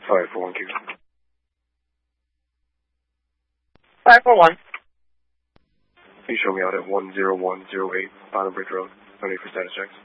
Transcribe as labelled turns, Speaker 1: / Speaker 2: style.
Speaker 1: 541 Q.
Speaker 2: 541.
Speaker 1: Please show me out at 10108 Bottom Bridge Road. No need for status checks.